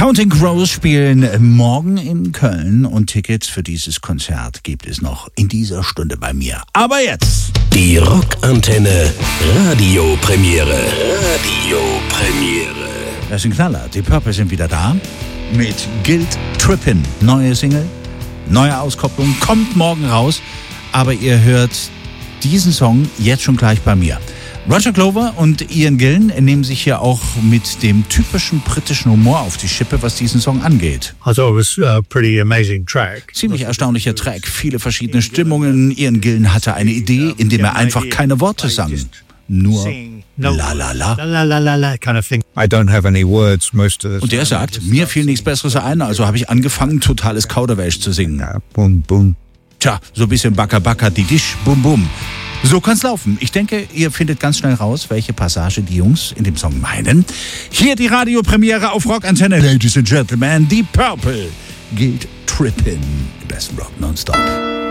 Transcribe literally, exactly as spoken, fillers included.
Counting Crows spielen morgen in Köln und Tickets für dieses Konzert gibt es noch in dieser Stunde bei mir. Aber jetzt die Rockantenne Radiopremiere. Radiopremiere. Das ist ein Knaller. Die Purple sind wieder da mit Guilt Trippin'. Neue Single, neue Auskopplung, kommt morgen raus. Aber ihr hört diesen Song jetzt schon gleich bei mir. Roger Glover und Ian Gillan nehmen sich hier auch mit dem typischen britischen Humor auf die Schippe, was diesen Song angeht. I thought it was a pretty amazing track. Ziemlich erstaunlicher Track, viele verschiedene Stimmungen. Ian Gillan hatte eine Idee, indem er einfach keine Worte sang. Nur la la la. La la la la kind of thing. I don't have any words most of the time. Und er sagt, mir fiel nichts Besseres ein, also habe ich angefangen, totales Kauderwelsch zu singen. Ja, bum, bum. Tja, so ein bisschen Baka Baka, die Dish, bum bum. So kann's laufen. Ich denke, ihr findet ganz schnell raus, welche Passage die Jungs in dem Song meinen. Hier die Radiopremiere auf Rockantenne. Ladies and Gentlemen, die Purple Guilt Trippin'. Im besten Rock nonstop.